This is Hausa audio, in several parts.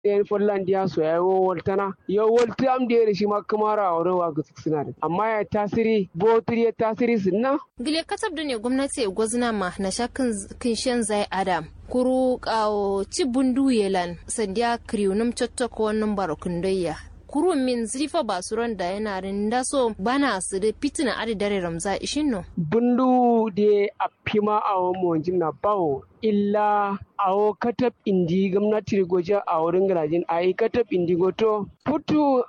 en Finlandia so ya wo waltana yo walti am de shi ma kamara aure wa ga suna amma ya tasiri botri ya tasiri sunna gile katab da ne gwamnati gwazna ma na shakin kinshen zai adam kuru kawo ci bundu yelan sandiya kriunum chottok wannan barokun doyya kuru min zrifa basuran da yana rinda so bana su da fitina adi dare ramza ishinno bundu de apima awo monjin na bawo illa awo katab indi gwamnati goja a wurin garajin a katab indi goto putu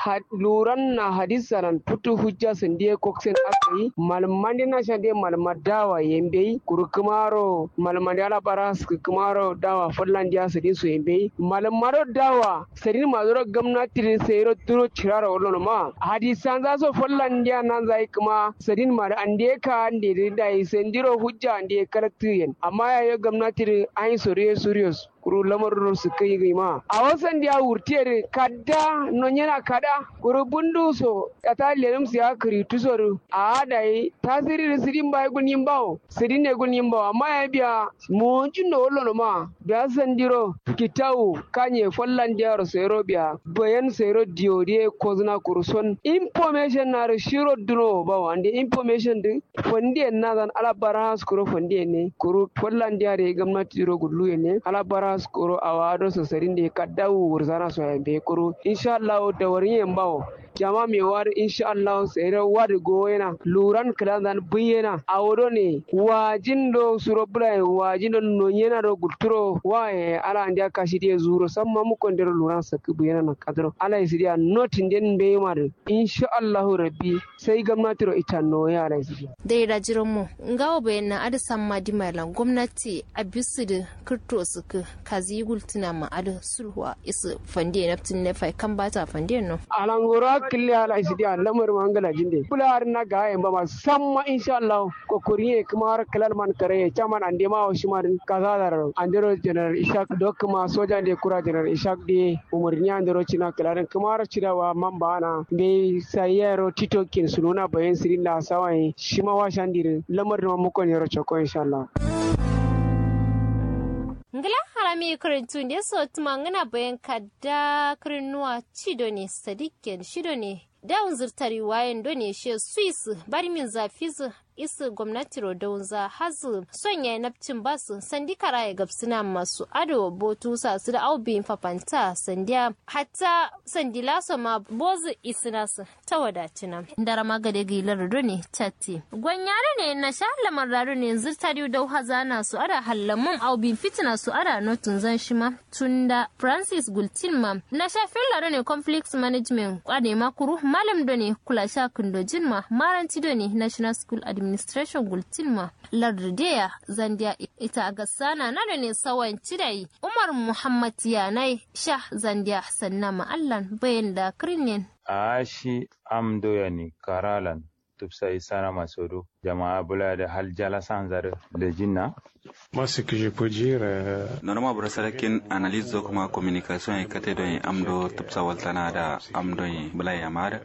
luran na hadisaran putu hujja sandiye koksen akai malmandi na shande malmadawa yembe kurukumaro malmandi ala baras kumaro dawa fallandiya sadin su yembe malmaro dawa sadin mazuro gwamnati sayro turo cirara wollo ma hadisan za so fallandiya nan zai kuma sadin mar ande ka ande dai sendiro hujja ande karaktiyen amma ya gwamnati ai serious kuru lamarin su kai gima a wasan da ya wurtiyar kadda non yana kada kuru bundu so ta lelim su ya kiri tusoro a dai tasiri da sidin bai gunin bawo sidin ne gunin bawo amma ya biya mu jinno wollo ma biya sandiro kitawu kanye fallan da sero biya bayan sero diode kozna kuruson information na shiro duno bawo ande information din fondiye na zan alabara kuru fondiye ne kuru fallan da ya gwamnati ro gullu ne alabara skoro awado so serinde kaddawu wurzana so yambe koro inshallah da warin bawo jama me war inshallah sere war goyena luran kalan buyena awodo ne wajindo surobla wajindo no yena ro gulturo wae ala ndia kashidi zuro samma mu kondero luran sak buyena na kadro ala isidia notin den be mar inshallah rabbi sai gwamnati ro itanno ya ala isidia dai da jiromo ngawo bayana ada samma di mailan gwamnati abisudu kirto suka kazi gultuna ma ada sulhuwa isu fande naftin ne fai kan bata fande no alangora kille ala isidia lamar mangala jinde kula har na ga yamba ma samma inshallah ko kuriye kuma har kalal man kare chaman ande ma oshimarin kaza dar andero general ishak dok ma soja de kura general ishak de umurni andero china kalaran kuma har cirawa mambana be sayero tito kin sununa bayan sirin la sawai shima wa shandire lamar ma mukon yaro choko inshallah ngila harami kurintu ne so tumangana bayan kadda kurinuwa cido ne sadikken shido ne dawun zurtari wayan done she swiss bari min zafizu isu gwamnati rodonza hazu sonya nafcin basu sandi karaye gabsina masu ado botu sasu da aubin fafanta sandiya hatta sandila ma bozu isinasu ta wadacina dara magade gilar done chatti gwanyare ne na shalamar raro ne zurtari da hazana su ada hallamun aubin fitina su ada notun zan shima tunda Francis Gultilma na shafin laro ne conflict management kwane makuru malam done kula sha kundojin ma maranti done National School Administration Gultilma Lardeya Zandia ita Agassana na da ne sawan cidai Umar Muhammad Yanai Shah Zandia Sannama Allan bayan da kirnin Ashi amdoyani karalan tupsa isana masodo jama'a bula da hal jalasan zare da jinna. Moi, ce que je peux dire... Normalement, Brasalakin analyse kuma communication et katedon amdo tupsa waltana da amdon bula yamar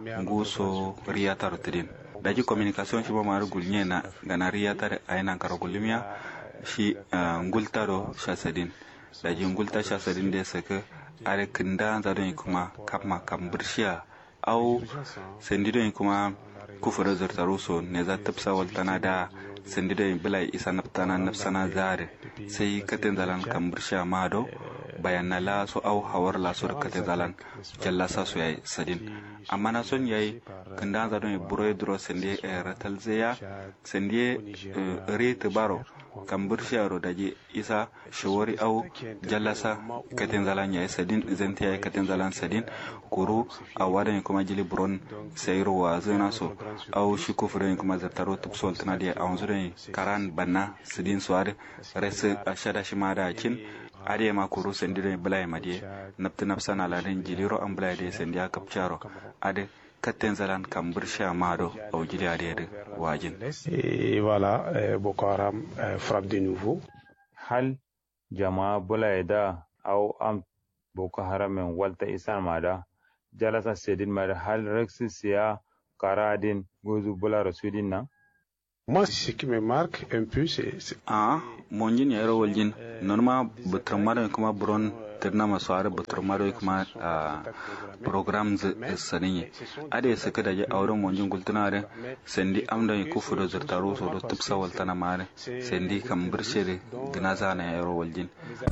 nguso riyatar tidin. Daji communication shi ba maru gulnye na gana riyatar ayana karo gulmiya shi ngultaro shasadin. Daji ngulta shasadin da saka are kinda zadon kuma kama kambirshiya au sendidon kuma kufura zartaruso ne za tupsa waltana da sendidon bilai isa naftana nafsana zare sai katin zalan kambirshiya mado bayan la so au hawar la so katin zalan jallasa so yayi sadin amma na son yayi kinda zadon buroy dro sende ratal zeya sende rete baro kambirshiya ro daji isa shawari au jallasa katin zalan yayi sadin zenti yayi katin zalan sadin kuru a wadan kuma jili buron sayro wa zena so au shi kufure kuma zataro tupsol tana da anzure karan banna sidin suare rese ashada shimada kin ade ma kuru sendire bulay madiye napta napsana la den jiliro am bulay de sendia kapcharo ade katen zalan kambirsha mado au jili ade wajin Et voilà, Boko Haram frappe de nouveau. Hal jama'a bulay da au am Boko Haram walta isan mada jalasa sedin mada hal rexis ya karadin gozu bula rasudin nan Moi, ce qui me marque un peu, c'est monjin ya rawal jin norma butrmaro kuma bron tirna masu are butrmaro kuma programs sanin ade saka da auren monjin gultunare sendi amda ku fudo zirtaro so do tupsa waltana mare sendi kam birshere gnaza na ya rawal jin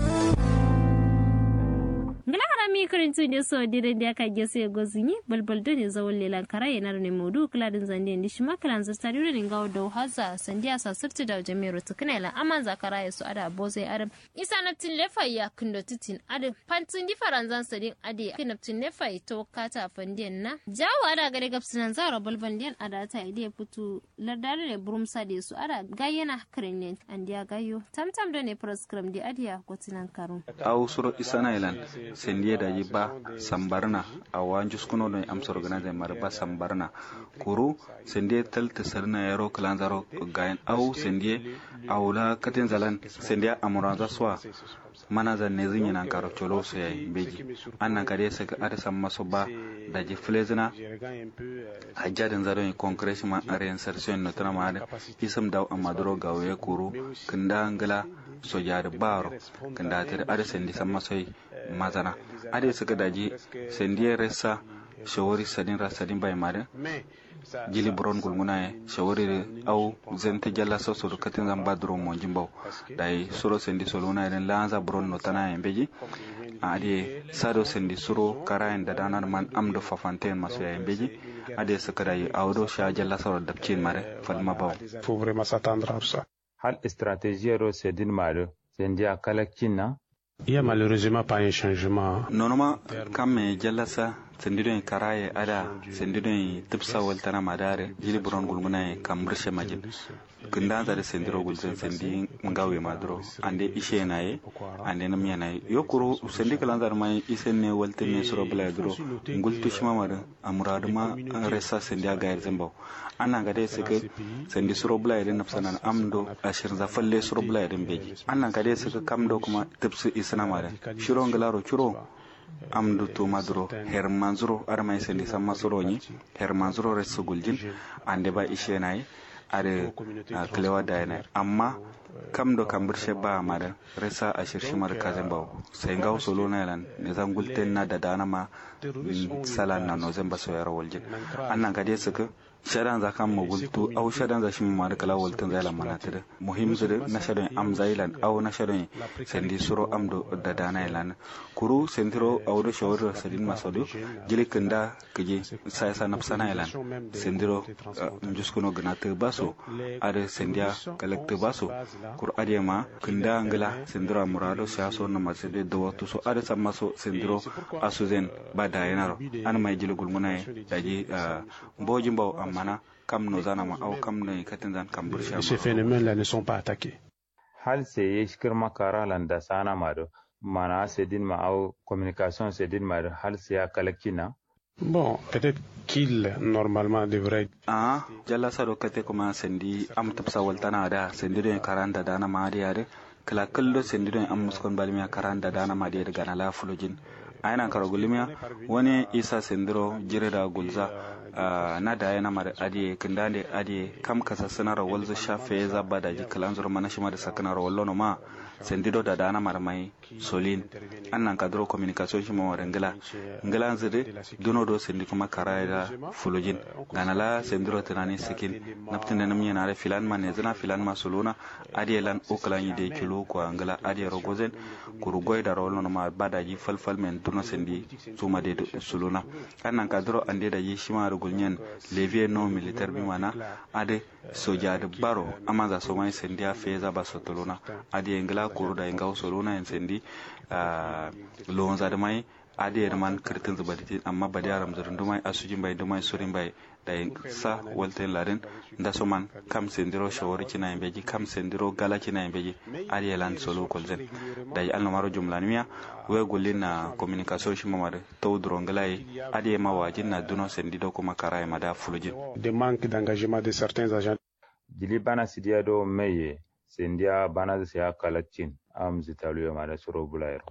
mi karintu ne so dire da ka gese gozinyi balbal do ne zawon lelan kara yana ne modu kladin zande ne shi makalan zastari ne ngawo do haza sandiya sa sirti da jami'ar tukuna la aman zakara ya su ada boze adam isa na tin lefa ya kindo titin adam pantin di faranzan sadin ade kinaptin lefa to kata fandiyan na jawa da gare gapsinan zara balbal den ada ta ide putu lardare ne burumsa da su ada gayena krenen andiya gayo tamtam do ne prescribe di adiya gotinan karun aw suro isana ilan sendiya da yi ba sambarna a wanjus kuno don amsar organize mar ba sambarna kuru sende talta sarna yaro kalanzaro gayan au sende aula katin zalan sende amuraza swa mana zan ne zin yana karo cholo so yayi beji annan kare saka ada samma so ba da ji flezna hajjadin zaro in concretion ma reinsertion no tana ma da isam daw amadro gawe kuru kinda ngala so yar baro kinda tar ada sende samma soy mazana ade suka daji sendiye resa shawari sadin rasadin bai mare jili bron gulmuna shawari au zente jalla so so katin zamba dro mo jimbaw dai suro sendi soluna den lanza bron no tana embeji ade sado sendi suro karayen da danar man amdo fafanten maso ya embeji ade suka dai awdo sha jalla so dabcin mare falma baw faut vraiment s'attendre à ça. hal stratégie ro sedin mare sendi akalakcin na. Il y a malheureusement pas un changement. Norma kam jalasa sendido karaye ada sendido tipsa waltana madare jili buron gulmuna kam brishe majin kunda da sendiro gulzen sendi ngawe madro ande ishe naye ande nam yanaye yokuru sendi kalan dar mai isenne walte ne suro bla dro ngultu shima mara amuradu ma resa sendi aga yerzembo anna gade sike sendi suro bla yeden nafsanan amdo ashir za falle suro bla yeden beji anna gade sike kamdo kuma tipsu isna mara shiro ngalaro churo amdu to madro hermanzuro armay sendi samma soroni hermanzuro resuguljin ande ba ishe naye are klewa dayana amma kam do kambirshe ba mara resa a shirshi mar kazan bawo sai ngaw solo na yalan ne zan gulten na da dana ma salan na no zan ba so yaro waljin annan gade suka shadan za kan mogultu au shadan za shi mar kala waltin zailan manatire muhim zure na shadan am zailan au na shadan sendi suro amdo da dana yalan kuru sendiro au do shawar sadin masadu jilikanda kije sai sa nafsana yalan sendiro njuskuno gnate baso are sendia kalakte baso kur adema kinda ngala sendiro murado siaso na masede do watu so are samaso sendiro asuzen badayenaro an mai jiligul munay daji mbojimbaw amana kam no zana ma au kam ne katinzan kam bursha Ces phénomènes-là ne sont pas attaqués. hal se yeshkir makara landa sana mado mana sedin ma au communication sedin mado hal se ya kalakina. Bon, peut-être qu'il normalement devrait. Jalla sado kate kuma sendi am tapsa waltana da sendi do karanda dana ma da yare kala kallo sendi do am muskon balmiya karanda dana ma da daga na la fulujin ayna karo gulmiya wani isa sendiro jireda gulza na da yana mar adiye kindande adiye kam kasa sanara walza shafe zabba da jikalan zur mana shima da sakana wallo no ma sendido da dana mar mai solin annan kadro communication shi ma ngala zide duno do sendi kuma karaya fulujin ganala sendiro tanani sikin naptin da namnya na filan man ne zina filan ma soluna adiye lan oklan yide kilo ko ngala adiye rogozen kurugoy da rollo no ma badaji falfal men duno sendi suma de soluna annan kadro ande da yi shima gulnyen levier non militaire bi mana ade soja de baro amaza so mai sendi a feza ba sotolona ade ngala kuru da ngaw solona en sendi lonza de mai ade man kirtin zubati amma badi aram zurun dumai asujin bai dumai surin bai da sa walten laden da soman kam sendiro shawari kina embeji kam sendiro gala kina embeji ade lan solo kolzen da alno maro jumlanmiya we golina communication shi mamare to drongalai ade ma wajin na duno sendido kuma karai mada fulujin de manque d'engagement de certains agents. Jili bana sidia do meye sendia bana se ya kalakcin am zitaluyo mada suro bulayro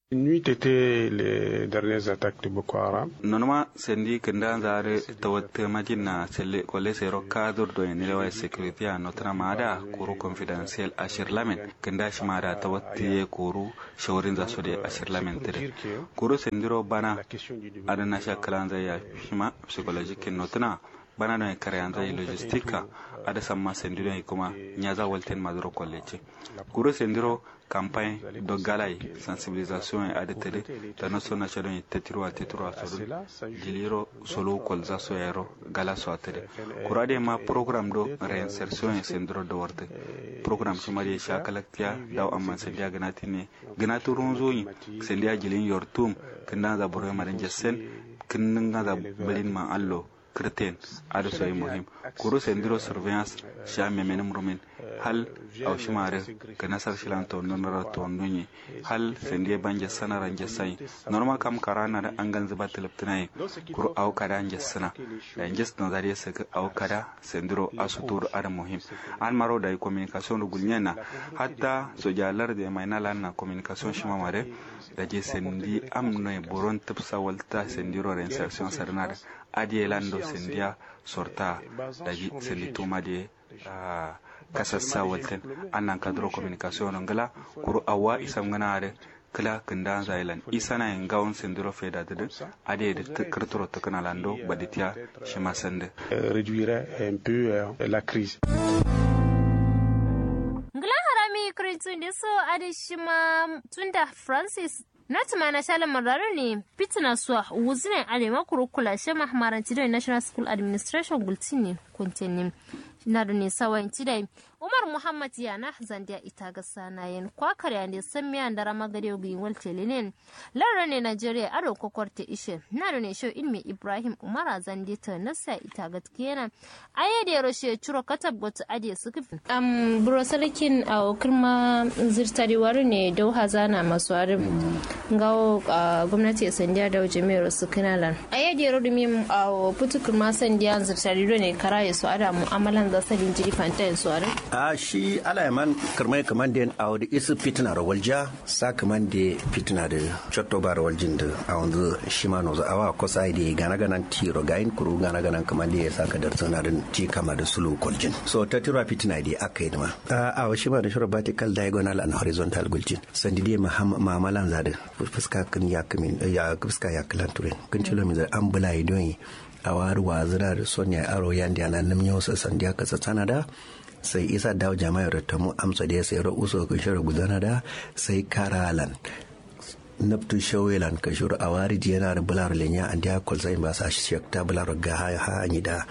Nuit était les dernières attaques de Boko Haram. Nonoma sendi kenda zare tawatte majina selle kole sero kadur do ni lewa security anotna mada kuru confidential ashir lamen kenda shimada tawatte kuru shaurin za so de ashir lamen tere kuru sendiro bana adana shakalanza ya shima psychologique notna bana no karianza logistika ada samma sendiro kuma nyaza walten madro college kuru sendiro campagne de galay sensibilisation et adetele da noso national tetiro so giliro solo kolza so yero gala so atele kurade ma programme do réinsertion et sendro do worte programme chimari shakalaktia daw amma sendia ganatine ganaturun zoyi sendia gilin yortum kinda za boro marin jessen kinga za balin ma allo kreten ado so muhim kuru sendiro surveillance shame menem rumen hal aw shimare kana sar shilanto nonora to ndunyi hal sendie banje sana ranje sai normal kam karana da angan zuba teleftinai kuru aw kada anje sana da injes no zariya saka aw kada sendiro asutur ada muhim an maro da communication gulnyana hatta so jalar de mainala na communication shima mare da je sendi amno boron tafsa walta sendiro reinsertion sarnada adie lando sendia sorta daji selituma de kasassa walten annan kadro communication ngala kuru awa isam ganare kala kindan zailan isana ngawon sendiro feda de adie de krtoro takana lando baditia shima sende réduire un peu la crise. Ngala harami krintunde so ade shima tunda Francis Natuma na shala mararo ne fitina suwa wuzine alema kurukula she mahmaranci da National School Administration gultini kuntenim na da ne sawan tidai Umar Muhammad yana zandiya ita ga sanayen kwakar ya ne san miyan da rama gare gi waltelinen larra ne Nigeria aro kokorte ishe na da ne show ilmi Ibrahim Umar zandi ta nasa ita ga kenan aye da roshe curo katab gotu ade suka bro salakin a kirma zirtari waru ne dau hazana masu arim ngawo gwamnati ya sandiya da jami'ar su kanalan aye da rodumi a putukun ma sandiya zirtari ne karaye su ada mu'amalan da salin jiri fanta su arim a shi alayaman karmai kamanden a wadda isu fitina da walja sa kamande fitina da chottoba da waljin da a wanzu shi ma nozo awa kosa da gana ganan tiro gayin kuru gana ganan kamande ya saka da tsana da ti kama da sulu koljin so ta tiro fitina da aka yi ma a shi ma da shiro vertical diagonal and horizontal guljin sandi dai mamalan zada fuska kan ya kamin ya fuska ya kalanturen kan kilometer an bulayi don a waruwa zira da sonya aro yandi ana namnyo sa sandiya ka tsatsana da sai isa dawo jama'ar ta mu amsa da ya sai uso ka shiro gudana da sai karalan naftu shawelan ka shiro awari yana da bular lenya an da kol sai ba sa shi ta bular ga ha anyi da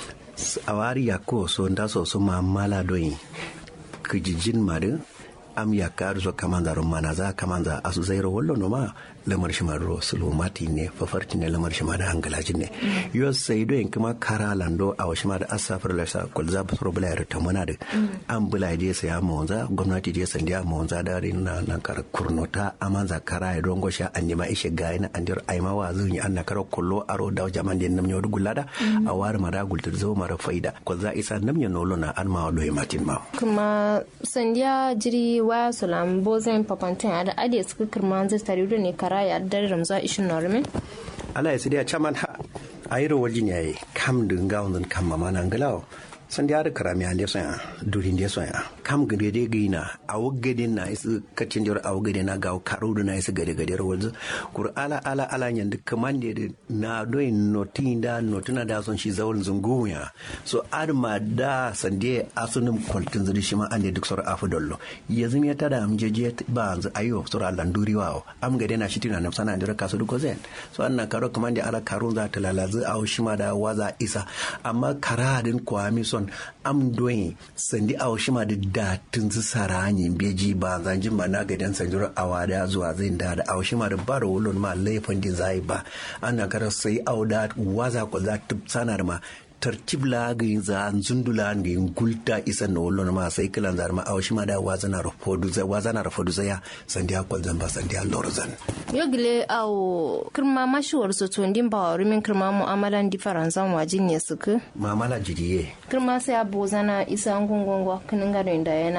awari yakko so nda so su mamala doyi kijijin mare am yakar zo kamandaron manaza kamanza asu zairo wallo no ma lamar shi maro sulumati ne fafarti ne lamar shi ma da hangalajin ne yo sai do in kuma kara lando a washi ma da asafar la sa kul za basro bula ta muna da an bula je sai amma wanza gwamnati je sandiya amma wanza da rin nan kar kurnota amanza kara ya don gosha an ma ishe ga ina an dir aima wa zuni an na karo kullo aro da jaman din nam nyodu gullada a war mara gultur zo mara faida kul za isa nam nolo na an ma do matin ma kuma sandiya jiri wa sulam bozen papantin ada ade suka kirman zai tare da ne ya dar ramza ishin normin ala ya sidiya chaman ha ayro waljin yayi kam dinga wannan kam mama nan galawo san da karami ande so ya durin de so ya kam gade de gina awgade na isu kacin jor awgade na ga karudu na isu gade gade rawalzu kur ala nyan duk kamande de na doin notina da son shi zawul zunguya so arma da sande asunum kwaltin zuri shi ma ande duk sor afu dollo yazum ya tada amjeje ba anzu ayo sor landuri wawo am gade na shitina na sana andira kasu duko zen so anna karo kamande ala karun za ta lalazu aw shi ma da waza isa amma karadin kwami son am doing sandi aw shi ma da datin zu saranyi beji ba zanjin ba na gadan sanjura awada zuwa zai da aw shi ma da baro wulon ma laifin din zai ba ana kara sai aw da waza ko za ta sanar ma tartibla ga za zundula ga gulta isa no lon ma sai kilan zar ma awshi ma da wazana rafodu ya sandiya kwal zan ba sandiya lorzan yogle aw kirma mashuwar so to ndin ba rumin kirma mu'amalan differensan wajin ne suku mu'amala jidiye kirma sai abozana isa ngungongo kinin garin da yana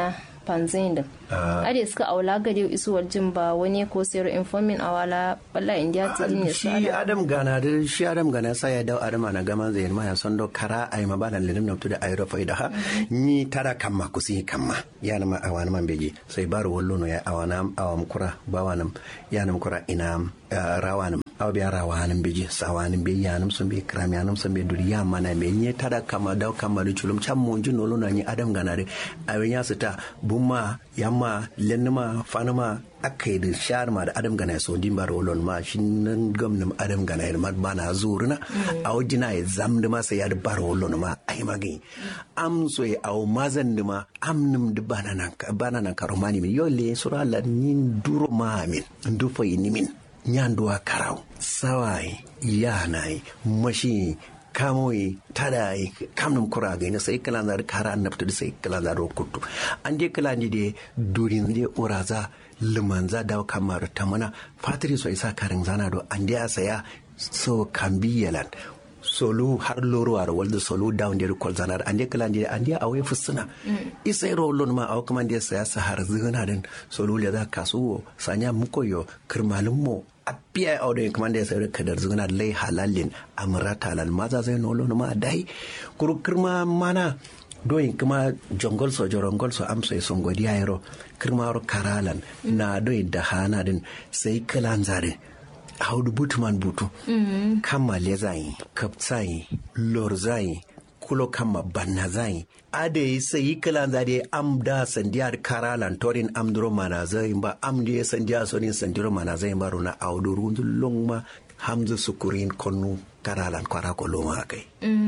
panzin da ade suka aula gari isuwar jin ba wani ko sayar informing awala balla india tidin ya shi adam gana sai ya dau adam na gaman zai ma ya son do kara ai mabalan linim na tuda ayro faida ha ni tara kamma kusi kamma yana ma awana man beji sai baro wallo no ya awana awam kura bawanam yanam kura ina rawanam aw biya rawanin beji sawanin be yanam sun be kram yanam sun be duriya mana me ni tada kama daw kama du chulum cham mon jin lolo na ni adam ganare awin ya sita bumma yamma lennuma fanama akai da sharma da adam gana so din bar wolon ma shin gamnum adam gana ma bana zuruna aw jina ya zamda ma sai ya da bar wolon ma ai magi am so ya aw mazan duma amnum da bananan karomani min yolle sura la nin duro ma min ndu fay ni min nyanduwa karaw sawai yanai mashi kamoyi tadai kamnum kura ga ne sai kala zar kara annabtu sai kala zar kuttu an je kala ni de durin de uraza limanza da kamar tamana fatiri so isa karin zana do an je saya so kambiyalan solu har lorwar walda solu down der kol zanar ande kala ande ande awe fusuna isai rolon ma aw kuma ande saya sa har zuna den solu le da kasuwo sanya mukoyo kirmalin mo apiya awde kuma ande sai kadar zuna lai halalin amrata lal maza zai nolo ma dai kuru kirma mana doyin kuma jongol so jorongol so amso son godiya yaro kirma ro karalan na doyin da hana din sai kalan zare haudu butuman butu kama lezai kapsai lorzai kulo kama banazai ade sai kalan zade amda sandiyar karalan torin amdro manazai ba amde sandiya sonin sandiro manazai ba runa haudu rundul longma hamza sukurin konu karalan kwara koloma kai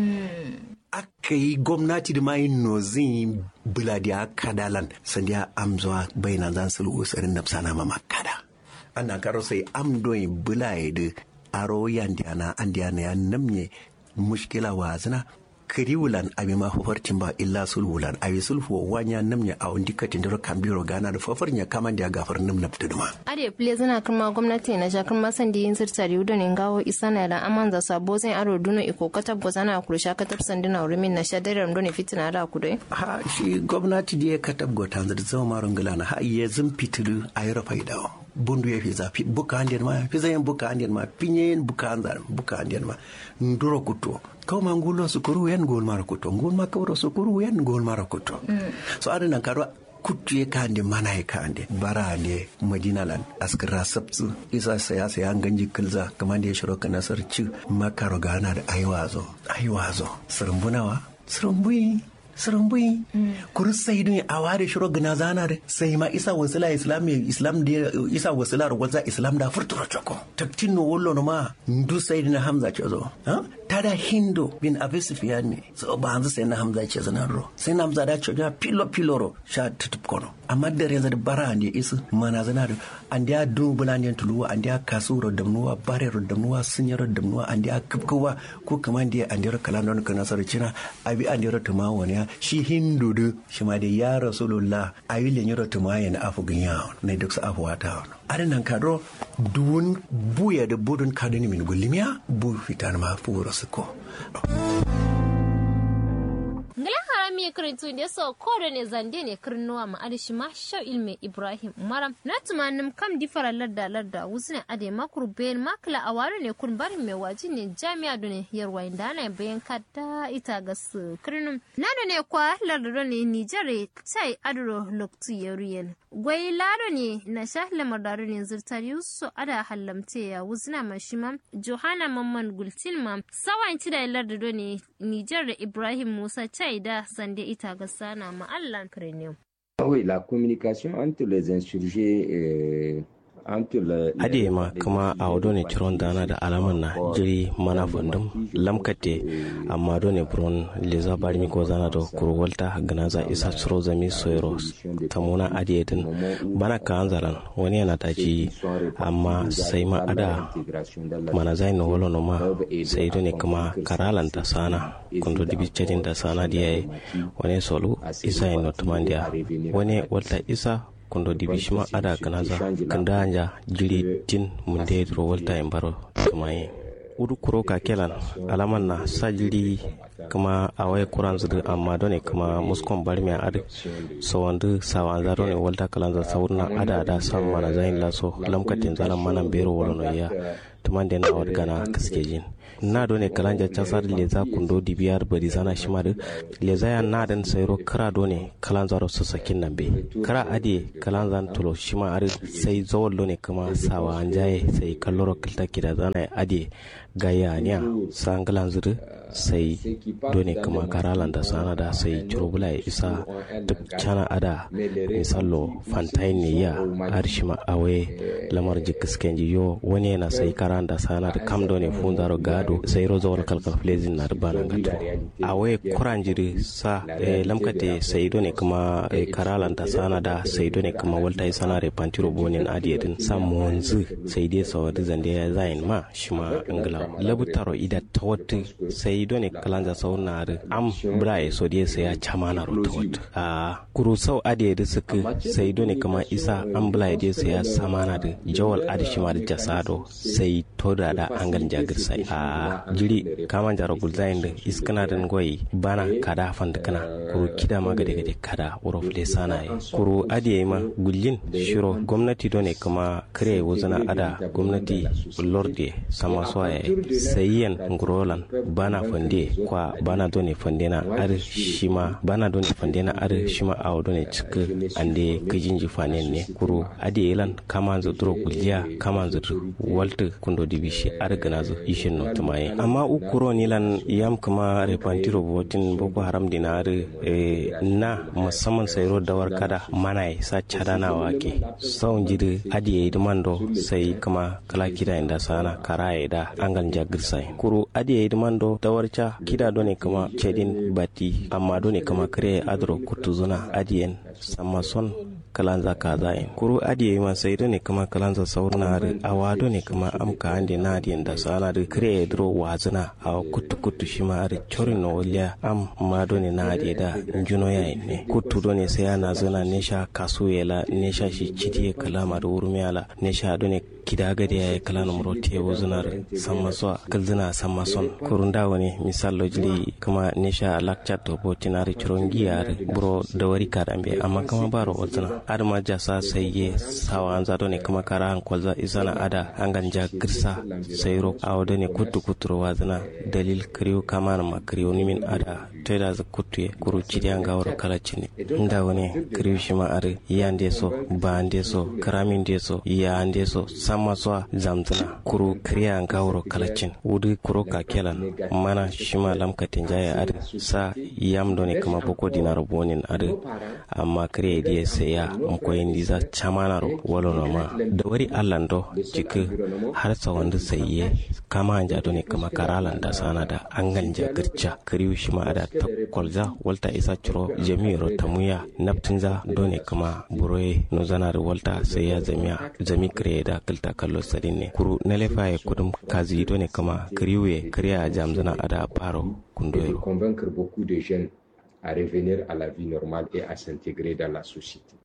akai gwamnati da mai nozin buladiya kadalan sandiya amzwa bainan zan sulu usarin nafsana mama kada ana karo sai amdoyin bulaye da aro yandiana andiana ya namye mushkila wazina kiriwulan abi ma fafarcin ba illa sulhulan abi sulhu wanya namye a wani katin da kambiro gana da fafarnya kaman da gafar nam na fituduma ade ple zana kuma gwamnati na jakar masan da yin sirtari udon ngawo isana da amanza sabo zan aro duno iko katab gozana kursha katab sandina urumin na shadaram don fitina da kudai ha shi gwamnati da ya katab gotan da zama maron gilana ha ya zin fitilu ayra faidawo bundu ya fi zafi buka handiyar ma fi zayen buka handiyar ma pinyen buka handiyar ma nduro kuto kaw ma ngulo sukuru yan gol mara kuto ngol ma kawro sukuru yan gol mara kuto so adana karo kutu ya kande mana ya kande barane madina lan askira sabtsu isa saya ganji kilza kamar da ya shiro ka nasar ci makaro gana da aiwazo sarambui kuru sai dun a ware shiro gana zana da sai ma isa wasila islam da isa wasila rawalza islam da furtura choko taktin no wollo no ma ndu sai na hamza ce zo tada hindo bin abi sufyan ne so ba hanzu sai na hamza ce zanan ro sai na hamza da ce piloro sha tutup kono amma da yanzu da bara ne isu mana zana da an da dubula ne tuluwa an da kasuro da nuwa bare ro da nuwa sunyaro da nuwa an da kubkuwa ko kaman da an da kalandon kana sarcina abi an da tuma wani shi hindu du shi ma da ya rasulullah ayi le tuma yana afugin ya ne duk sa afuwa ta adan kadro duun buya da budun kadani min gulimiya bu fitan ma furo suko mi kritu da so ko da ne zande ne kirnuwa ma adishi ma shau ilme ibrahim maram na tumanin kam difara larda wuzne ade makur bayan makla aware ne kun barin mai waji ne jami'a dune yarwa inda na bayan kadda ita ga su kirnum na da ne kwa larda ne nijare tai adro loktu yariyen gwai lado ne na shahle madaru ne zurtari su ada hallamte ya wuzna mashima johana mamman gultilma sawan ti da larda ne nijar ibrahim musa tai da sande ita ga sana ma'allan krenium. Oui, la communication entre les insurgés ade ma kuma a wado ne ciron dana da alaman na jiri mana fundum lamkate amma do ne bron leza bari mi ko zana do kurwalta ganaza isa tsoro zami soyros tamuna ade din bana ka anzaran wani yana taji amma sai ma ada mana zai no wolo no ma sai do ne kuma karalan ta sana kundo dibi cedin da sana diye wani solo isa ino tumandia wani walta isa kundo dibishima ada kanaza kanda anja jiri tin munde ro walta embaro tumaye udu kuro ka kelan alaman na sajiri kuma awai kuran zudu amma done kuma muskon barmi ad so wandu sawanza done walta kalanza saurna ada san mana zain laso lamkatin zalan mana bero wolono ya tumande na wadgana kaskejin na done kalanja chasar leza kundo dibiyar bari sana shimar leza ya na dan sayro kara done kalanza ro sakin nambe kara ade kalanzan tulo shima ar sai zawol done kuma sawa anjaye sai kalloro kilta kida zana ade gaya niya sangalan zuru sai done kuma karalan da sana da sai turubula ya isa duk cana ada misalo fantain ne ya arshima awe lamar jikisken yo wani yana sai karan da sana da kam done funzaro gado sai rozo wal kalkal flezin na rubana gato awe kuran jiri sa lamkate sai done kuma karalan da sana da sai done kuma walta sana re pantiro bonin adiyedin samonzu sai dai sawadi zande ya zain ma shima ingila labutaro ida tawatti sai done kalanza sauna am brae so die sai ya chamana rotot kuru sau ade da suka sai done kama isa am brae die sai ya samana da jawal adishima da jasado sai toda da angal jagir sai jiri kama jaro gulzain da iskana da ngoyi bana kada fanda kana kuru kida ma gade kada worof le sana kuru ade ma gullin shiro gwamnati done kama kare wuzana ada gwamnati lorde sama so sayyan ngurolan bana fande kwa bana done fande na ar shima bana done fande na ar shima awo done cika ande kijinji fanen ne kuru ade elan kama zo dro kulliya kama zo walta kundo dibishi ar ganazo ishin no tumaye amma ukuro nilan yam kuma repantiro votin boko haram dinar na musamman sayro dawar kada manai sa chadana wake saun jiri ade idmando sai kuma kala kida inda sana karaye da angan jagir sai kuru ade idmando dawarcha kida done kama chedin bati amma done kama kare adro kutuzuna adien samason kalanza kazain kuru adiye ma sai done kama kalanza saurna har awado ne kama amka ande na adien da sana da kare dro wazuna a kutu shima har chorin no waliya am ma done na adie da juno yayin ne kutu done sai ana zuna nesha kasuyela nesha shi chitiye kalama da urumiyala nesha done kida gade ya kala numro te wozunar samaso kalzina samason kurunda woni misal lojli kuma nesha lakchat to botinar churongiyar bro dawari karambe amma kama baro wozuna adama jasa sayye sawa anzado ne kuma kara kwalza isana ada anganja girsa sayro awdo ne kuturo wazana dalil kriyo kama ma kriyo nimin ada teda za kutuye kuru chidi anga woro kala chini nda woni kriyo shima are yande so bande so karamin de so yande so maswa zamtana kuru kriya ngawro kalacin wudu kuro ka kelan mana shima lamkatin jaya ad sa yamdo ne kama boko dinar bonin ad amma kriya die seya mkoyin diza chamanaro walono ma da wari allando jike har sawandu sayye kama anja do ne kama karalan da sana da anganja gircha kriyu shima ada ta kolza walta isa churo jami'ro tamuya naptinza do ne kama buroye no zanar walta seya zami kriya da kalta kallo sadin ne kuru nalefa ya kudum kazi do ne kama kriwe kriya jamzana ada paro kundoyo convaincre beaucoup de jeunes à revenir à la vie normale et à s'intégrer dans la société.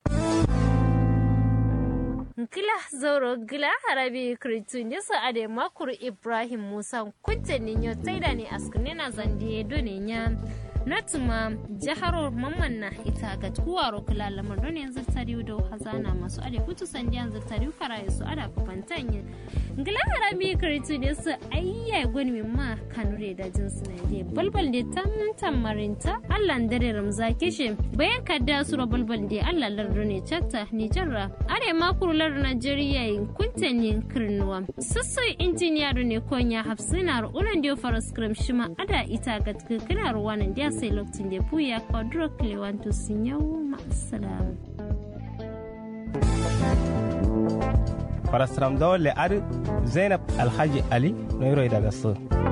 Gila zoro gila harabi kritu nyasa ade makuru Ibrahim Musa kunte ninyo taida ni askunena zandie done nya natuma jaharo mamanna ita ga tuwaro kula lamar don yanzu tariu da hazana masu ade kutu sandi yanzu tariu karaye su ada fantanya ngila harabi kritu ne su ayya goni ma kanure da jinsu ne balbal de tamarinta Allah dare ramza kishe bayan kadda su balbal de Allah lardo ne chatta ni jarra ade makurular Najeriya kuntanin kirnuwa sassai injiniya ne konya hafsina ulan dio faraskram shima ada ita ga kirkirar wannan da sai lokacin da buya kwadro klewanto sinyawo ma'assalam farasram dole ar Zainab Alhaji Ali noiro daga so